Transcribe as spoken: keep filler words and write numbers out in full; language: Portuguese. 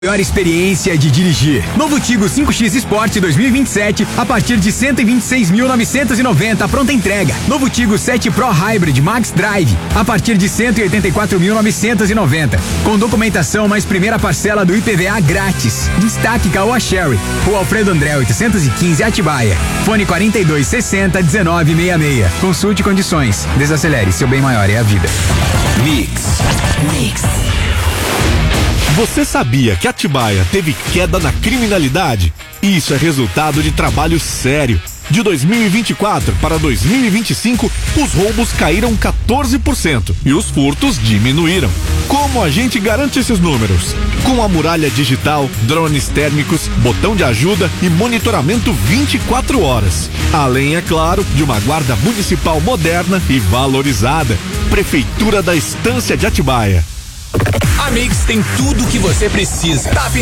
Melhor experiência de dirigir. Novo Tigo cinco X Sport dois mil e vinte e sete a partir de cento e vinte e seis mil novecentos e noventa, pronta entrega. Novo Tigo sete Pro Hybrid Max Drive a partir de cento e oitenta e quatro mil novecentos e noventa, com documentação mais primeira parcela do I P V A grátis. Destaque Caoa Sherry, Rua Alfredo André oitocentos e quinze, Atibaia. Fone quarenta e dois sessenta, dezenove sessenta e seis. Consulte condições. Desacelere, seu bem maior é a vida. Mix. Mix. Você sabia que Atibaia teve queda na criminalidade? Isso é resultado de trabalho sério. De dois mil e vinte e quatro para dois mil e vinte e cinco, os roubos caíram quatorze por cento e os furtos diminuíram. Como a gente garante esses números? Com a muralha digital, drones térmicos, botão de ajuda e monitoramento vinte e quatro horas. Além, é claro, de uma guarda municipal moderna e valorizada. Prefeitura da Estância de Atibaia. A Mix tem tudo o que você precisa. Tá